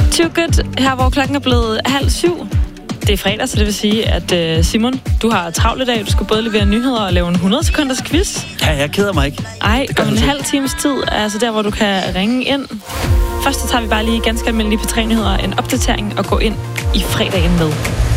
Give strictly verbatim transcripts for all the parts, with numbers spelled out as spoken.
Too good. Her hvor klokken er blevet halv syv. Det er fredag, så det vil sige, at uh, Simon, du har travlt i dag. Du skal både levere nyheder og lave en hundrede sekunders quiz. Ja, jeg keder mig ikke. Ej, om en halv times tid, altså der, hvor du kan ringe ind. Først så tager vi bare lige ganske almindelige P tre-nyheder, en opdatering og gå ind i fredagen med.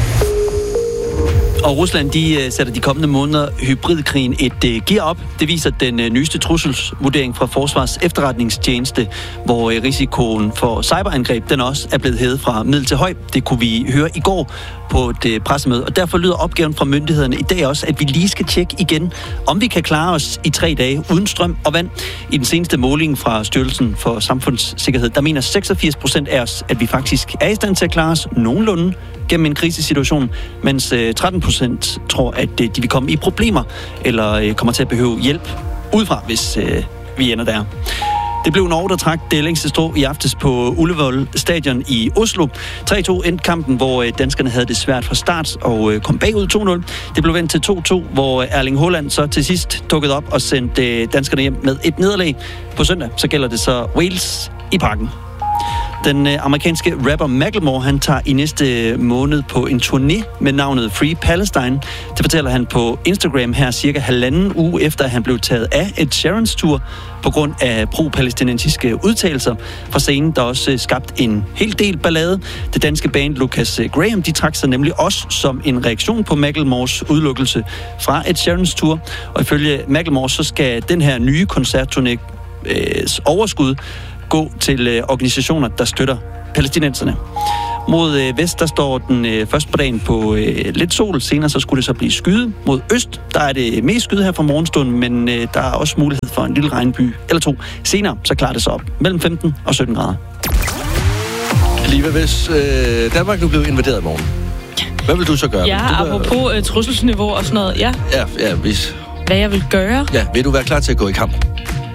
Og Rusland, de sætter de kommende måneder hybridkrigen et uh, gear op. Det viser den uh, nyeste trusselsvurdering fra Forsvars Efterretningstjeneste, hvor uh, risikoen for cyberangreb, den også er blevet hævet fra middel til høj. Det kunne vi høre i går på et uh, pressemøde. Og derfor lyder opgaven fra myndighederne i dag også, at vi lige skal tjekke igen, om vi kan klare os i tre dage uden strøm og vand. I den seneste måling fra Styrelsen for Samfundssikkerhed, der mener seksogfirs procent af os, at vi faktisk er i stand til at klare os nogenlunde gennem en krisesituation, mens uh, tretten procent tror, at uh, de vil komme i problemer, eller uh, kommer til at behøve hjælp udefra, hvis uh, vi ender der. Det blev Norge, der trak det længste strå i aftes på Ullevål Stadion i Oslo. tre to endte kampen, hvor danskerne havde det svært fra start og kom bagud to nul. Det blev vendt til to to, hvor Erling Haaland så til sidst dukkede op og sendte danskerne hjem med et nederlag. På søndag så gælder det så Wales i Parken. Den amerikanske rapper Macklemore, han tager i næste måned på en turné med navnet Free Palestine. Det fortæller han på Instagram her cirka halvanden uge efter, at han blev taget af Ed Sheerans tur på grund af pro-palæstinensiske udtalelser fra scenen, der også skabt en hel del ballade. Det danske band Lucas Graham, de trak sig nemlig også som en reaktion på Macklemores udelukkelse fra Ed Sheerans tur. Og ifølge Macklemore, så skal den her nye koncertturné øh, overskud gå til øh, organisationer, der støtter palæstinenserne. Mod øh, vest, der står den øh, først på dagen på øh, lidt sol. Senere så skulle det så blive skyde. Mod øst, der er det mest skyde her fra morgenstunden, men øh, der er også mulighed for en lille regnby eller to. Senere så klarer det sig op mellem femten og sytten grader. Liva, hvis øh, Danmark nu blev invaderet i morgen, hvad vil du så gøre? Ja, du apropos være... øh, trusselsniveau og sådan noget. Ja. Ja, ja, hvis... Hvad jeg vil gøre? Ja, vil du være klar til at gå i kamp?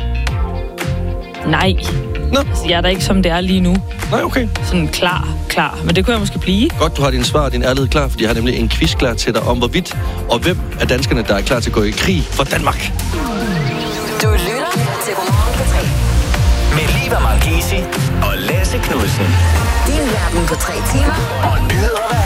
Nej. Nå. Altså, jeg er da ikke, som det er lige nu. Nej, okay. Sådan klar, klar. Men det kunne jeg måske blive. Godt, du har din svar og din ærlighed klar, fordi jeg har nemlig en quiz klar til dig om, hvorvidt og hvem af danskerne, der er klar til at gå i krig for Danmark. Du lytter til Godmorgen på tre. Med Liva Marchesi og Lasse Knudsen. Din verden på tre timer. Og nyheder hver